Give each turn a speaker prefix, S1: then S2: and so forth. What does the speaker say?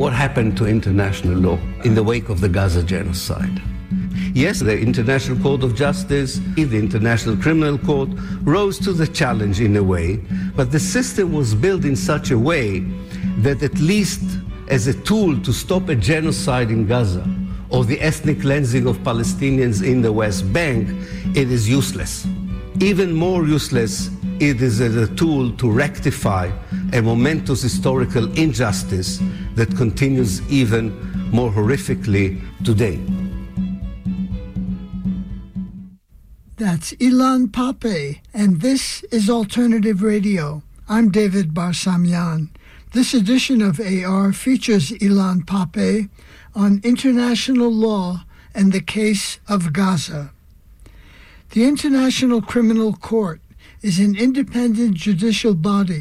S1: what happened to international law in the wake of the Gaza genocide. Yes, the International Court of Justice, the International Criminal Court rose to the challenge in a way, but the system was built in such a way that at least as a tool to stop a genocide in Gaza or the ethnic cleansing of Palestinians in the West Bank, it is useless. Even more useless, it is as a tool to rectify a momentous historical injustice that continues even more horrifically today.
S2: That's Ilan Pappé, and this is Alternative Radio. I'm David Barsamian. This edition of AR features Ilan Pappé on international law and the case of Gaza. The International Criminal Court is an independent judicial body